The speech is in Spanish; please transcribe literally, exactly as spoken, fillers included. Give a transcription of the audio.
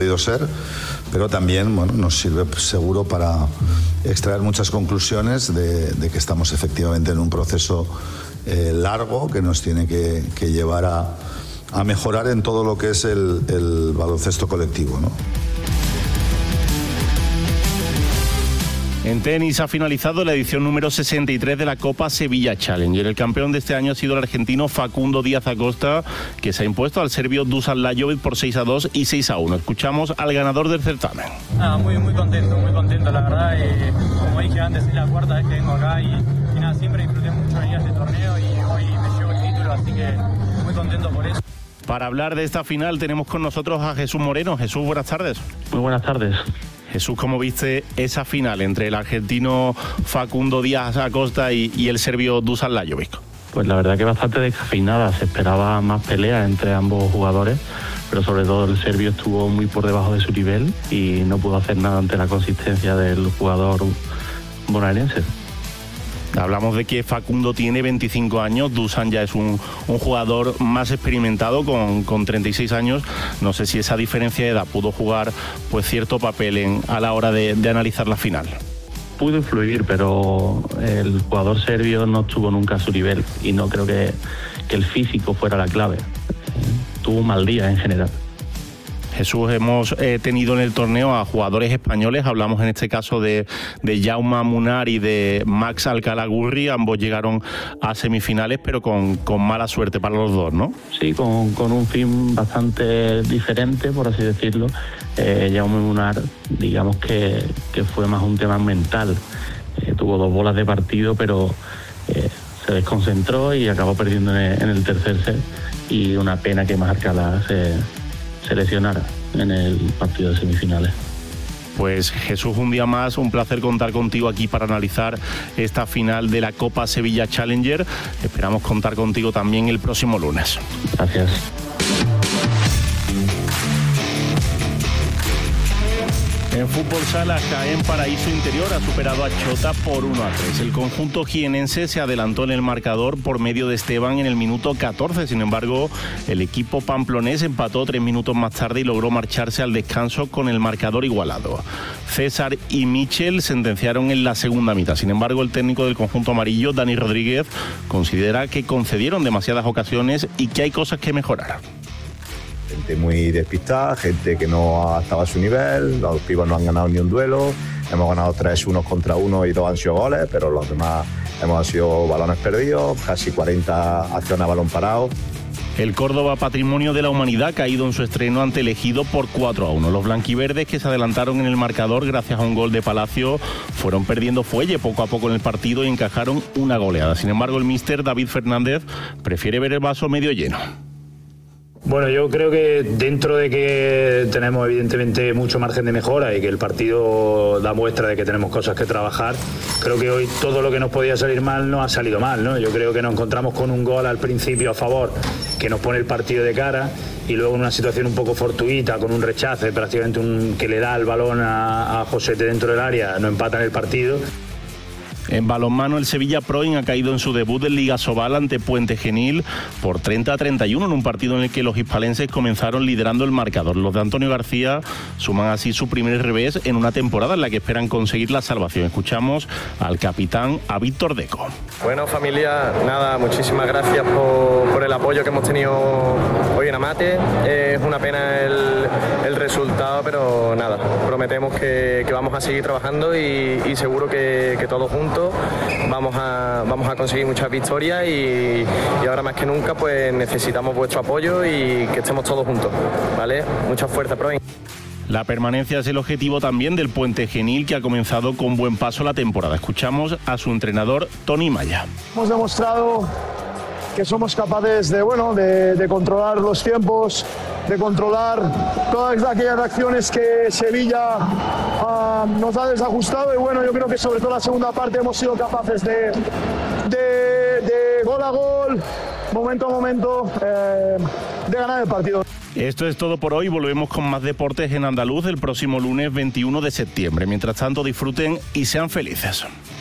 podido ser, pero también, bueno, nos sirve seguro para extraer muchas conclusiones de, de que estamos efectivamente en un proceso eh, largo que nos tiene que, que llevar a, a mejorar en todo lo que es el, el baloncesto colectivo, ¿no? En tenis ha finalizado la edición número sesenta y tres de la Copa Sevilla Challenger. El campeón de este año ha sido el argentino Facundo Díaz Acosta, que se ha impuesto al serbio Dusan Lajovic por seis a dos y seis a uno. Escuchamos al ganador del certamen. Ah, muy, muy contento, muy contento, la verdad. Eh, como dije antes, es la cuarta vez que vengo acá y, y nada, siempre disfruté mucho venir a este torneo y hoy me llevo el título, así que muy contento por eso. Para hablar de esta final tenemos con nosotros a Jesús Moreno. Jesús, buenas tardes. Muy buenas tardes. Jesús, ¿cómo viste esa final entre el argentino Facundo Díaz Acosta y, y el serbio Dusan Lajovic? Pues la verdad que bastante descafeinada, se esperaba más pelea entre ambos jugadores, pero sobre todo el serbio estuvo muy por debajo de su nivel y no pudo hacer nada ante la consistencia del jugador bonaerense. Hablamos de que Facundo tiene veinticinco años, Dusan ya es un, un jugador más experimentado con, con treinta y seis años. No sé si esa diferencia de edad pudo jugar pues cierto papel en, a la hora de, de analizar la final. Pudo influir, pero el jugador serbio no estuvo nunca a su nivel y no creo que, que el físico fuera la clave. Tuvo un mal día en general. Jesús, hemos eh, tenido en el torneo a jugadores españoles, hablamos en este caso de, de Jaume Munar y de Max Alcalá-Gurri, ambos llegaron a semifinales, pero con, con mala suerte para los dos, ¿no? Sí, con, con un fin bastante diferente, por así decirlo. Eh, Jaume Munar, digamos que, que fue más un tema mental. Eh, tuvo dos bolas de partido, pero eh, se desconcentró y acabó perdiendo en el, en el tercer set, y una pena que Max Alcalá se... se lesionara en el partido de semifinales. Pues Jesús, un día más, un placer contar contigo aquí para analizar esta final de la Copa Sevilla Challenger. Esperamos contar contigo también el próximo lunes. Gracias. En fútbol sala, Jaén Paraíso Interior ha superado a Chota por uno a tres. El conjunto jienense se adelantó en el marcador por medio de Esteban en el minuto catorce. Sin embargo, el equipo pamplonés empató tres minutos más tarde y logró marcharse al descanso con el marcador igualado. César y Michel sentenciaron en la segunda mitad. Sin embargo, el técnico del conjunto amarillo, Dani Rodríguez, considera que concedieron demasiadas ocasiones y que hay cosas que mejorar. Gente muy despistada, gente que no estaba a su nivel, los pibos no han ganado ni un duelo, hemos ganado tres unos contra uno y dos han sido goles, pero los demás hemos sido balones perdidos, casi cuarenta acciones a balón parado. El Córdoba, Patrimonio de la Humanidad, ha caído en su estreno ante el Ejido por cuatro a uno. Los blanquiverdes, que se adelantaron en el marcador gracias a un gol de Palacio, fueron perdiendo fuelle poco a poco en el partido y encajaron una goleada. Sin embargo, el míster David Fernández prefiere ver el vaso medio lleno. Bueno, yo creo que dentro de que tenemos evidentemente mucho margen de mejora y que el partido da muestra de que tenemos cosas que trabajar, creo que hoy todo lo que nos podía salir mal no ha salido mal, ¿no? Yo creo que nos encontramos con un gol al principio a favor que nos pone el partido de cara, y luego en una situación un poco fortuita, con un rechace prácticamente un, que le da el balón a, a Josete dentro del área, no empatan el partido. En balonmano, el Sevilla Proin ha caído en su debut en Liga Sobal ante Puente Genil por treinta a treinta y uno en un partido en el que los hispalenses comenzaron liderando el marcador. Los de Antonio García suman así su primer revés en una temporada en la que esperan conseguir la salvación. Escuchamos al capitán, a Víctor Deco. Bueno, familia, nada, muchísimas gracias por, por el apoyo que hemos tenido hoy en Amate. Es una pena el, el resultado, pero nada, prometemos que, que vamos a seguir trabajando y, y seguro que, que todos juntos Vamos a, vamos a conseguir muchas victorias y, y ahora más que nunca pues necesitamos vuestro apoyo y que estemos todos juntos, ¿vale? Mucha fuerza, Proin. La permanencia es el objetivo también del Puente Genil, que ha comenzado con buen paso la temporada. Escuchamos a su entrenador, Tony Maya. Hemos demostrado que somos capaces de, bueno, de, de controlar los tiempos, de controlar todas aquellas acciones que Sevilla uh, nos ha desajustado, y bueno, yo creo que sobre todo la segunda parte hemos sido capaces de, de, de gol a gol, momento a momento, eh, de ganar el partido. Esto es todo por hoy. Volvemos con más deportes en Andaluz el próximo lunes veintiuno de septiembre. Mientras tanto, disfruten y sean felices.